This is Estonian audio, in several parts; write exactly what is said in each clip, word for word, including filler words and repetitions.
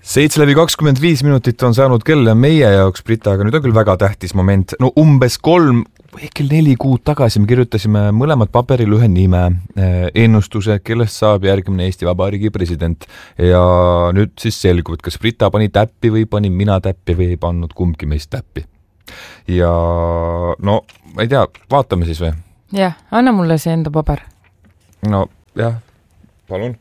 seitse läbi kakskümmend viis minutit on saanud kell ja meie jaoks, Brita, aga nüüd on küll väga tähtis moment. No umbes kolm või kell neli kuud tagasi me kirjutasime mõlemad paberil ühe nime, ennustuse, kellest saab järgmine Eesti Vabariigi president. Ja nüüd siis selgub, et kas Brita pani täppi või pani mina täppi või ei pannud kumbki meist täppi. Ja no, ma ei tea, vaatame siis või? Jah, anna mulle see enda paber. No jah, palun.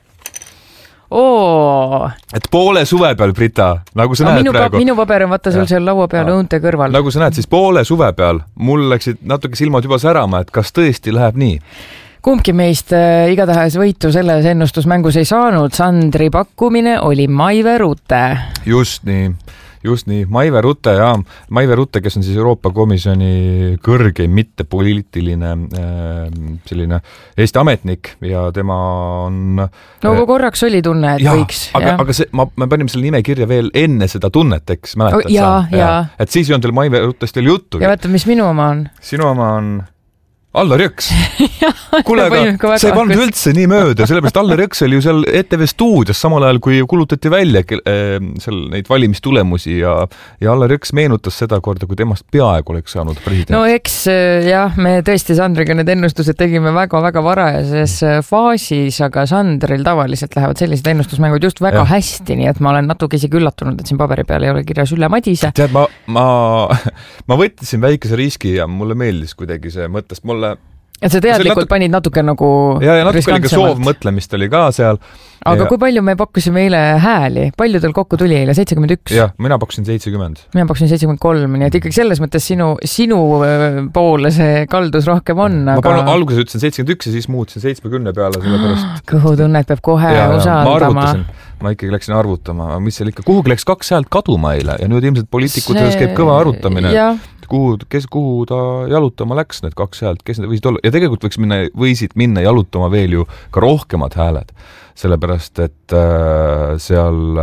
Oo. Et poole suve peal, Brita, nagu sa no, näed minu praegu. Minu paber on vaata sul seal laua peal õunte kõrval. Nagu sa näed, siis poole suve peal mul läksid natuke silmad juba särama, et kas tõesti läheb nii? Kumbki meist äh, igatahes võitu selles ennustusmängus ei saanud. Sandri pakkumine oli Maive Rute. Just nii. Just nii, Maive Rute ja Maive Rute, kes on siis Euroopa Komisjoni kõrgeim mittepoliitiline selline Eesti ametnik ja tema on... No korraks oli tunne, et ja, võiks. Aga, aga see, ma, ma panin selle nime kirja veel enne seda tunnet, eks mäletad ja, sa? Ja. Et siis ei on teil Maive Rutest veel juttu. Ja vaata, mis minu oma on? Sinu oma on... Allar Jõks. Kuule, aga see ei pannud üldse nii mööda, sellepärast Allar Jõks oli ju seal E T V stuudios samal ajal, kui kulutati välja seal neid valimistulemusi ja, ja Allar Jõks meenutas seda korda, kui temast peaaegu oleks saanud president. No eks jah, me tõesti Sandriga need ennustused tegime väga-väga varajases faasis, aga Sandril tavaliselt lähevad sellised ennustusmängud just väga ja. hästi, nii et ma olen natuke isegi üllatunud, et siin paberi peal ei ole kirjas Ülle Madise. Tead, ma, ma, ma võttisin väikese riski ja mulle meeldis kuidagi see mõttest, mulle et sa teadlikult natuke... panid natuke nagu ja, ja natuke oli ka soov mõtlemist oli ka seal. Aga ja... kui palju me pakkusime eile hääli? Palju teil kokku tuli eile? seitsekümmend üks? Jah, mina pakkusin seitsekümmend. Mina pakkusin seitsekümmend kolm, nii et ikkagi selles mõttes sinu, sinu poole see kaldus rohkem on. Ma aga... palun, alguses ütlesin seitsekümmend üks ja siis muutsin seitsmekümne peale selle pärast. Kõhutunnet peab kohe ja, usaldama. Ma arvutasin. Ma ikkagi läksin arvutama, mis seal ikka, kuhugi läks kaks häält kaduma eile ja nüüd ilmselt poliitikutes see... käib kõva arutamine. Ja. Kuhu, kes, kuhu ta jalutama läks, need kaks häält, kes need võisid olla. Ja tegelikult võiks minna, võisid minna jalutama veel ju ka rohkemad hääled. Sellepärast, et äh, seal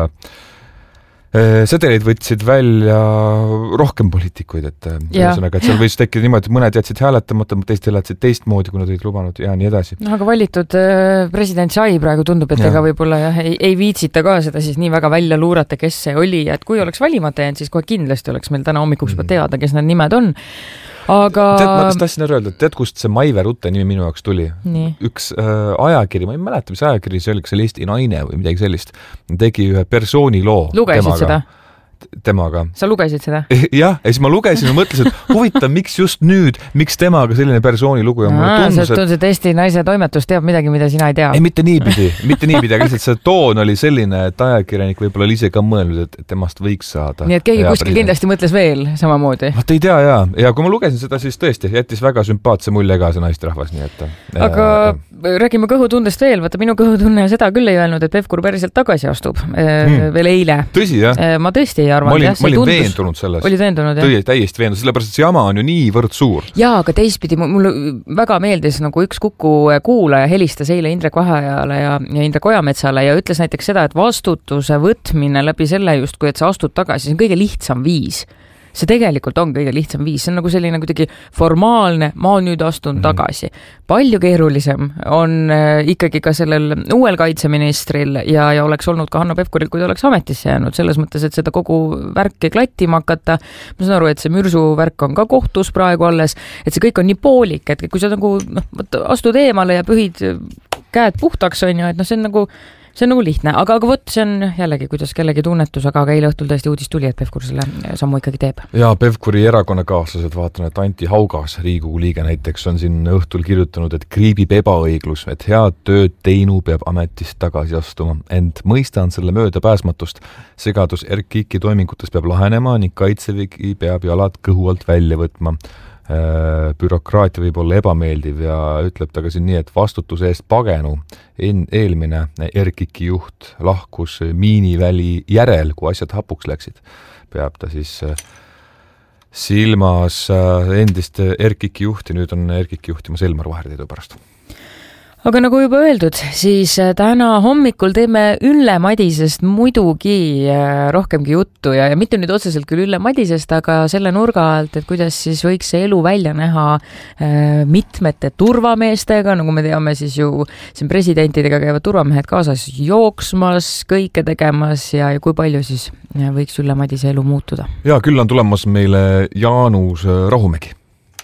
äh, sedeleid võtsid välja rohkem poliitikuid, et, ühesõnaga, et seal võis tekkida niimoodi, et mõned jätsid hääletamata, teist hääletsid teistmoodi, kui nad olid lubanud ja nii edasi. No, aga valitud äh, president sai praegu tundub, et ja. ega võib-olla jah, ei, ei viitsita ka seda siis nii väga välja luurata, kes see oli, et kui oleks valimata jäänud, siis kohe kindlasti oleks meil täna hommikuks mm. teada, kes need nimed on. Aga... Tead, ma tahtsin öelda, et tead, kust see Maive Rute nimi minu jaoks tuli? Nii. Üks äh, ajakiri, ma ei mäleta, mis ajakiri see oli, kas oli Eesti Naine või midagi sellist, tegi ühe persooni loo. Lugesid temaga. Seda? Temaga. Sa lugesid seda? Jah, ja siis ma lugesin ja mõtlesin, et huvitav, miks just nüüd, miks temaga selline persooni lugu ja mulle tundus, et... Tundus, et Eesti Naise toimetus teab midagi, mida sina ei tea. Ei, mitte niipidi, mitte niipidi, aga lihtsalt see toon oli selline, et ajakirjanik võib-olla oli ise ka mõelnud, et temast võiks saada. Nii et keegi kuskil president. Kindlasti mõtles veel samamoodi. Ma ei tea, jaa. Ja kui ma lugesin seda, siis tõesti jättis väga sümpaatse mulje ka see naisterahvas, nii et... Aga ja, räägime kõhutundest veel. Vaata, minu kõhutunne seda küll ei öelnud, et Pevkur päriselt tagasi astub hmm. veel eile. Tõsi, jah? Ma tõesti ei arvanud. Ma olin, ma olin tundus, veendunud selles. Oli veendunud, jah? Tõi, täiesti veendunud, sellepärast, et see jama on ju niivõrd suur. Jaa, aga teistpidi mulle väga meeldis, nagu üks Kuku kuulaja helistas eile Indrek Vahajale ja, ja Indrek Ojametsale ja ütles näiteks seda, et vastutuse võtmine läbi selle just, kui et sa astud tagasi, see on kõige lihtsam viis. See tegelikult on kõige lihtsam viis, see on nagu selline kuidagi formaalne, ma nüüd astun mm. tagasi. Palju keerulisem on äh, ikkagi ka sellel uuel kaitseministril ja, ja oleks olnud ka Hanno Pevkuril, kui ta oleks ametisse jäänud, selles mõttes, et seda kogu värki klattima hakata. Ma saan aru, et see mürsu värk on ka kohtus praegu alles, et see kõik on nii poolik, et kui sa nagu no, astud eemale ja pühid käed puhtaks on ju, et no see on nagu See on nagu lihtne, aga, aga võt, see on jällegi, kuidas kellegi tunnetus, aga eile õhtul tõesti uudis tuli, et Pevkur selle sammu ikkagi teeb. Ja Pevkuri erakonnakaaslased vaatan, et Anti Haugas, Riigikogu liige näiteks, on siin õhtul kirjutanud, et kriibib ebaõiglus, et head tööd teinu peab ametist tagasi astuma, ent mõistan selle möödapääsmatust. Segadus R K I K-i toimingutes peab lahenema ning kaitsevägi peab jalad kõhu alt välja võtma. Bürokraatia võib olla ebameeldiv ja ütleb ta ka siin nii, et vastutuse eest pagenu en, eelmine R K I K-i juht lahkus miiniväli järel, kui asjad hapuks läksid. Peab ta siis silmas endist R K I K-i juhti, nüüd on R K I K-i juhtimas Elmar Vaherteedu pärast. aga nagu juba öeldud, siis täna hommikul teeme Ülle Madisest muidugi rohkemgi juttu ja, ja mitte nüüd otseselt küll Ülle Madisest, aga selle nurga alt, et kuidas siis võiks see elu välja näha mitmete turvameestega, nagu me teame, siis ju siin presidentidega käivad turvamehed kaasas jooksmas, kõike tegemas ja, ja kui palju siis võiks Ülle Madise elu muutuda. Ja küll on tulemas meile Jaanus Rahumägi.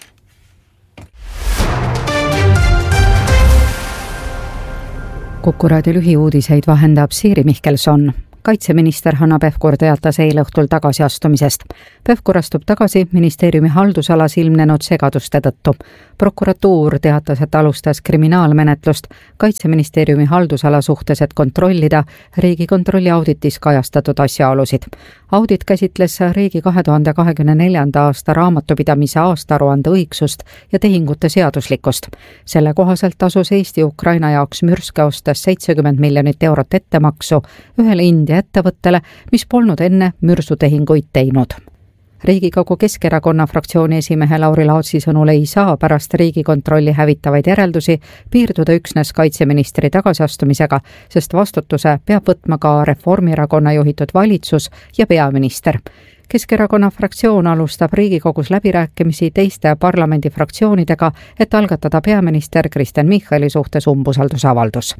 Kuku raadio lühiuudiseid vahendab Siiri Mihkelson. Kaitseminister Hanna Pevkur teatas eile õhtul tagasiastumisest. Pevkur astub tagasi ministeeriumi haldusalas ilmnenud segaduste tõttu. Prokuratuur teatas, et alustas kriminaalmenetlust Kaitseministeeriumi haldusala suhtes, et kontrollida Riigikontrolli auditis kajastatud asjaolusid. Audit käsitles riigi kahe tuhande kahekümne neljanda aasta raamatupidamise aastaaruande õigsust ja tehingute seaduslikkust. Selle kohaselt tasus Eesti Ukraina jaoks mürske ostes seitsekümmend miljonit eurot ettemaksu ühele India ettevõttele, mis polnud enne mürsutehinguid teinud. Riigikogu Keskerakonna fraktsiooni esimehe Lauri Laatsi sõnul ei saa pärast Riigikontrolli hävitavaid järeldusi piirduda üksnes kaitseministri tagasiastumisega, sest vastutuse peab võtma ka Reformierakonna juhitud valitsus ja peaminister. Keskerakonna fraktsioon alustab Riigikogus läbirääkimisi teiste parlamendifraktsioonidega, et algatada peaminister Kristen Michali suhtes umbusaldusavaldus.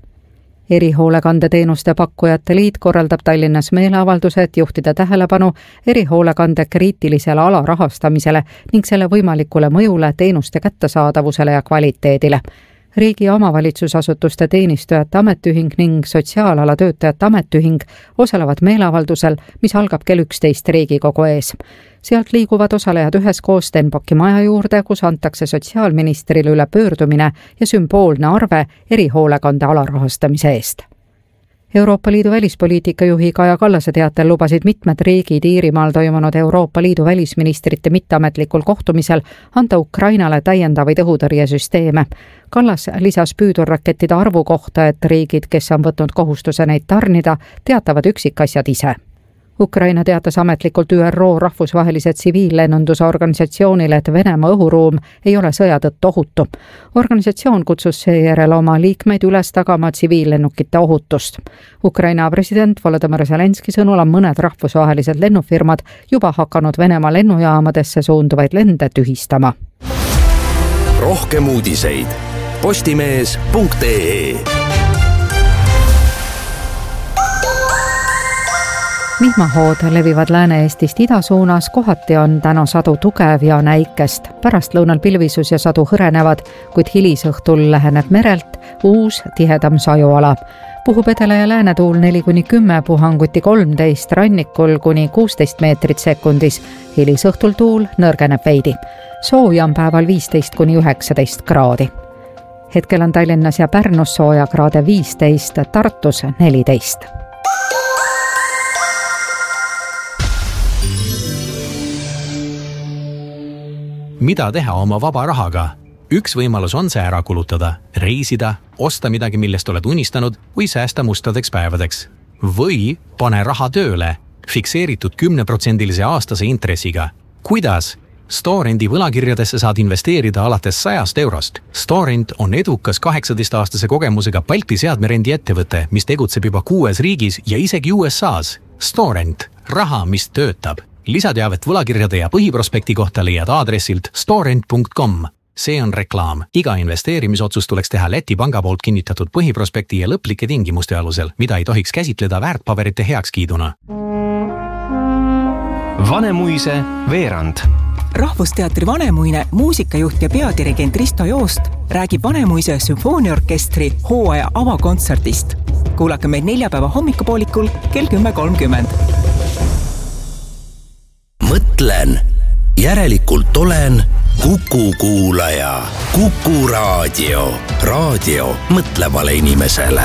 Erihoolekandeteenuste pakkujate liit korraldab Tallinnas meeleavalduse, et juhtida tähelepanu erihoolekande kriitilisele alarahastamisele ning selle võimalikule mõjule teenuste kättesaadavusele ja kvaliteedile. Riigi ja omavalitsusasutuste teenistujate ametiühing ning sotsiaalala töötajate ametiühing osalevad meeleavaldusel, mis algab kell üksteist Riigikogu ees. Sealt liiguvad osalejad üheskoos Stenbocki maja juurde, kus antakse sotsiaalministrile üle pöördumine ja sümboolne arve erihoolekande alarahastamise eest. Euroopa Liidu välispoliitika juhi Kaja Kallase teatel lubasid mitmed riigid Iirimaal toimunud Euroopa Liidu välisministrite mitteametlikul kohtumisel anda Ukrainale täiendavaid õhutõrjesüsteeme. Kallas lisas püüdurrakettide arvu kohta, et riigid, kes on võtnud kohustuse neid tarnida, teatavad üksikasjad ise. Ukraina teatas ametlikult Ü R O rahvusvahelise tsiviillennunduse organisatsioonile, et Venemaa õhuruum ei ole sõja tõttu ohutu. Organisatsioon kutsus seejärel oma liikmeid üles tagama tsiviillennukite ohutust. Ukraina president Volodymyr Zelenski sõnul on mõned rahvusvahelised lennufirmad juba hakanud Venemaa lennujaamadesse suunduvaid lende tühistama. Rohkem uudiseid postimees punkt ee. Vihmahood levivad Lääne-Eestist ida suunas, kohati on täna sadu tugev ja näikest. Pärast lõunal pilvisus ja sadu hõrenevad, kuid hilisõhtul läheneb merelt uus tihedam sajuala. Puhub edele ja läänetuul neli kuni kümme, puhanguti kolmteist, rannikul kuni kuusteist meetrit sekundis. Hilisõhtul tuul nõrgeneb veidi. Sooja on päeval viisteist kuni üheksateist kraadi. Hetkel on Tallinnas ja Pärnus sooja kraade viisteist, Tartus neliteist. Mida teha oma vaba rahaga? Üks võimalus on see ära kulutada, reisida, osta midagi, millest oled unistanud või säästa mustadeks päevadeks. Või pane raha tööle, fikseeritud kümneprotsendilise aastase intressiga. Kuidas? Storendi võlakirjadesse saad investeerida alates sajast eurost. Storend on edukas kaheksateist-aastase kogemusega Balti seadmerendi ettevõte, mis tegutseb juba kuues riigis ja isegi U S A's. Storend, raha, mis töötab. Lisateavet võlakirjade ja põhiprospekti kohta leiad aadressilt storend punkt com. See on reklaam. Iga investeerimisotsus tuleks teha Läti panga poolt kinnitatud põhiprospekti ja lõplike tingimuste alusel, mida ei tohiks käsitleda väärtpaberite heakskiiduna. Vanemuise veerand. Rahvusteatri Vanemuine muusikajuht ja peadirigent Risto Joost räägib Vanemuise sümfooniaorkestri hooaja avakontserdist. Kuulake meid neljapäeva hommikupoolikul kell kümme kolmkümmend. Mõtlen, järelikult olen Kuku kuulaja. Kuku raadio. Raadio mõtlevale inimesele.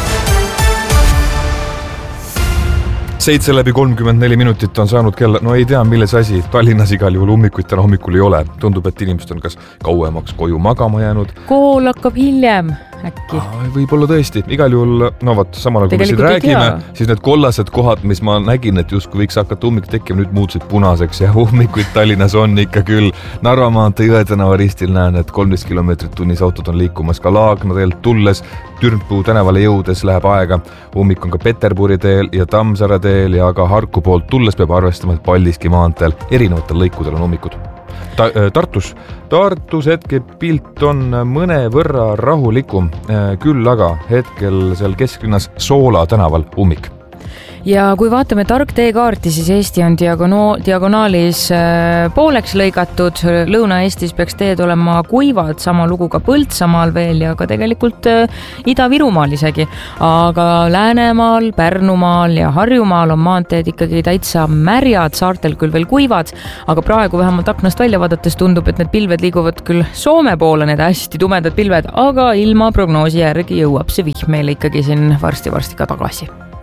Seitse läbi kolmkümmend neli minutit on saanud kella, no ei tea, milles asi. Tallinnas igal juhul hommikuid täna hommikul ei ole. Tundub, et inimesed on kas kauemaks koju magama jäänud. Kool hakkab hiljem, äkki. Võib-olla tõesti, igal juhul, no võt, samal kui me siin räägime, siis need kollased kohad, mis ma nägin, et justkui võiks hakata ummik tekkima, nüüd muutusid punaseks ja ummikuid Tallinnas on ikka küll. Narva maantee Jõe tänava ristil näen, et kolmteist kilomeetrit tunnis autod on liikumas ka Laagna teelt tulles, Türnpuu tänavale jõudes läheb aega. Ummik on ka Peterburi teel ja Tammsaare teel ja ka Harku poolt tulles peab arvestama, et Paldiski maanteel erinevatel lõikudel on ummikud. Ta- Tartus. Tartus hetke pilt on mõne võrra rahulikum, küll aga hetkel seal kesklinnas Soola tänaval ummik. Ja kui vaatame tark teekaarti, siis Eesti on diagono- diagonaalis pooleks lõigatud. Lõuna-Eestis peaks teed olema kuivad, sama lugu ka Põltsamaal veel ja ka tegelikult Ida-Virumaal isegi. Aga Läänemaal, Pärnumaal ja Harjumaal on maanteed ikkagi täitsa märjad, saartel küll veel kuivad, aga praegu vähemalt aknast välja vaadates tundub, et need pilved liiguvad küll Soome poole, need hästi tumedad pilved, aga ilma prognoosi järgi jõuab see vihm meile ikkagi siin varsti-varsti ka tagasi.